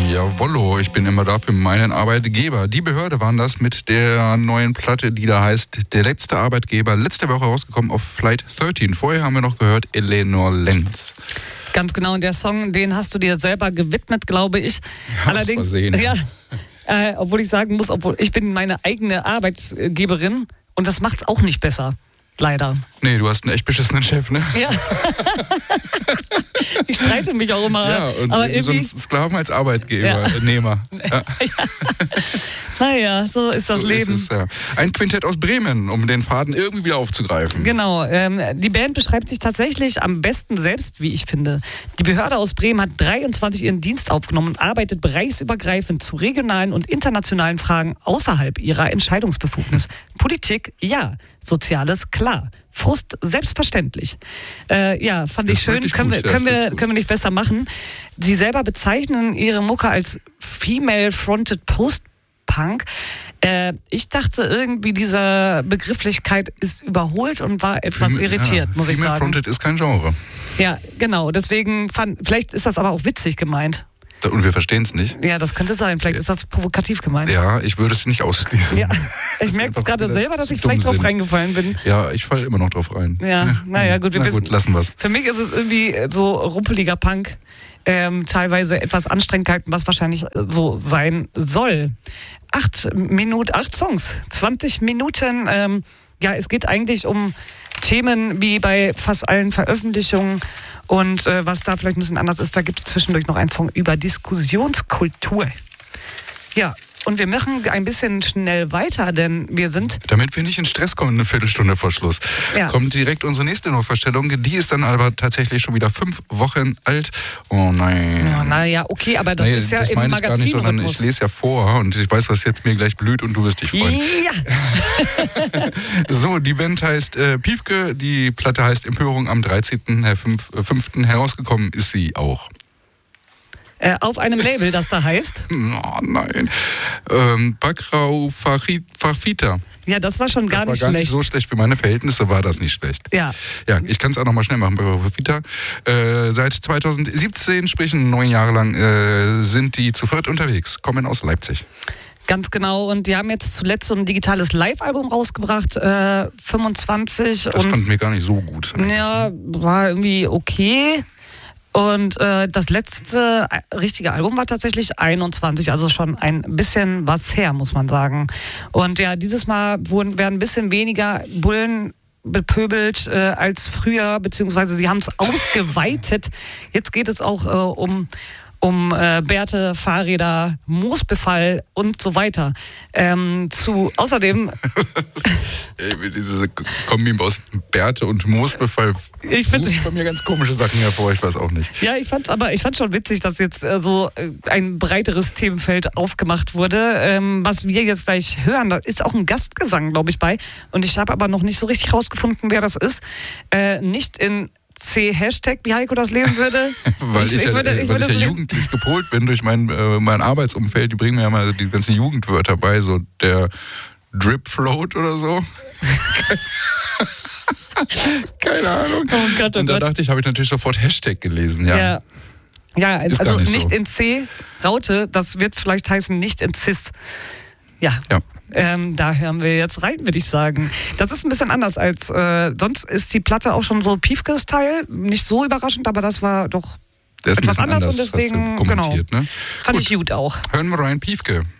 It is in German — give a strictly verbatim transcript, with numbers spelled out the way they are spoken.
Jawollo, ich bin immer da für meinen Arbeitgeber. Die Behörde waren das mit der neuen Platte, die da heißt Der letzte Arbeitgeber. Letzte Woche rausgekommen auf Flight dreizehn. Vorher haben wir noch gehört Eleanor Lenz. Ganz genau, und der Song, den hast du dir selber gewidmet, glaube ich. Ja, Allerdings, das war sehen, ja, äh, obwohl ich sagen muss, obwohl ich bin meine eigene Arbeitgeberin und das macht's auch nicht besser. Leider. Nee, du hast einen echt beschissenen Chef, ne? Ja. Ich streite mich auch immer. Ja, und aber so einen Sklaven als Arbeitgeber, ja. äh, Nehmer. Ja. Ja. Naja, so ist das so Leben. Ist es, ja. Ein Quintett aus Bremen, um den Faden irgendwie wieder aufzugreifen. Genau. Ähm, die Band beschreibt sich tatsächlich am besten selbst, wie ich finde. Die Behörde aus Bremen hat dreiundzwanzig ihren Dienst aufgenommen und arbeitet bereichsübergreifend zu regionalen und internationalen Fragen außerhalb ihrer Entscheidungsbefugnis. Politik, ja. Soziales, klar. Frust, selbstverständlich. Äh, ja, fand ich schön. Können, gut, wir, können, wir, können wir nicht besser machen. Sie selber bezeichnen ihre Mucke als Female-Fronted Post-Punk. Äh, ich dachte irgendwie, diese Begrifflichkeit ist überholt und war etwas Female, irritiert, ja, muss ich sagen. Female-Fronted ist kein Genre. Ja, genau. Deswegen fand, vielleicht ist das aber auch witzig gemeint. Und wir verstehen es nicht. Ja, das könnte sein. Vielleicht ist das provokativ gemeint. Ja, ich würde es nicht ausschließen. Ja. Ich merke es gerade selber, dass ich vielleicht drauf sind. reingefallen bin. Ja, ich falle immer noch drauf rein. Ja, naja, gut, wir Na wissen. Gut, lassen wir's. Für mich ist es irgendwie so rumpeliger Punk, ähm, teilweise etwas anstrengend gehalten, was wahrscheinlich so sein soll. Acht Minuten, acht Songs, zwanzig Minuten. Ähm, ja, es geht eigentlich um Themen wie bei fast allen Veröffentlichungen. Und äh, was da vielleicht ein bisschen anders ist, da gibt es zwischendurch noch einen Song über Diskussionskultur. Ja, und wir machen ein bisschen schnell weiter, denn wir sind... Damit wir nicht in Stress kommen, eine Viertelstunde vor Schluss, ja. kommt direkt unsere nächste Neuvorstellung. Die ist dann aber tatsächlich schon wieder fünf Wochen alt. Oh nein. Ja, naja, okay, aber das nee, ist ja das im meine ich gar nicht, sondern ich lese ja vor und ich weiß, was jetzt mir gleich blüht und du wirst dich freuen. Ja! So, die Band heißt äh, Piefke, die Platte heißt Empörung am dreizehnten fünften Herausgekommen ist sie auch. Äh, auf einem Label, das da heißt? Oh nein. Ähm, Bakrau Farfita. Ja, das war schon gar nicht schlecht. Das war gar nicht so schlecht. Für meine Verhältnisse war das nicht schlecht. Ja. Ja, ich kann es auch nochmal schnell machen. Bakrau Farfita. Äh, seit zweitausendsiebzehn, sprich neun Jahre lang, äh, sind die zu viert unterwegs. Kommen aus Leipzig. Ganz genau, und die haben jetzt zuletzt so ein digitales Live-Album rausgebracht, äh, fünfundzwanzig. Das und fand mir gar nicht so gut. Ja, war irgendwie okay. Und äh, das letzte richtige Album war tatsächlich einundzwanzig, also schon ein bisschen was her, muss man sagen. Und ja, dieses Mal wurden, werden ein bisschen weniger Bullen bepöbelt äh, als früher, beziehungsweise sie haben es ausgeweitet. Jetzt geht es auch äh, um... um äh, Bärte, Fahrräder, Moosbefall und so weiter. Ähm, zu außerdem... Ey, diese Kombi aus Bärte und Moosbefall ich find's bei mir ganz komische Sachen hervor, ich weiß auch nicht. Ja, ich fand's aber ich fand's schon witzig, dass jetzt äh, so äh, ein breiteres Themenfeld aufgemacht wurde. Ähm, was wir jetzt gleich hören, da ist auch ein Gastgesang, glaube ich, bei. Und ich habe aber noch nicht so richtig rausgefunden, wer das ist. Äh, nicht in C-Hashtag, wie Heiko das lesen würde. weil ich, ich, ja, würde, ich, weil ich ja jugendlich gepolt bin durch mein, äh, mein Arbeitsumfeld. Die bringen mir ja mal die ganzen Jugendwörter bei, so der Drip Float oder so. Keine Ahnung. Oh Gott, oh Und da Gott. dachte ich, habe ich natürlich sofort Hashtag gelesen. Ja, ja, ja also nicht, nicht so. in C, Raute, das wird vielleicht heißen nicht in Cis. Ja, ja. Ähm, da hören wir jetzt rein, würde ich sagen. Das ist ein bisschen anders als, äh, sonst ist die Platte auch schon so Piefke-Style, nicht so überraschend, aber das war doch Der ist etwas ein anders, anders und deswegen, kommentiert, genau, ne? fand gut. ich gut auch. Hören wir rein, Piefke.